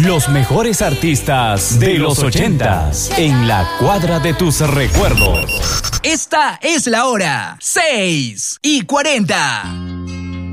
Los mejores artistas de los 80s en la cuadra de tus recuerdos. Esta es la hora 6:40.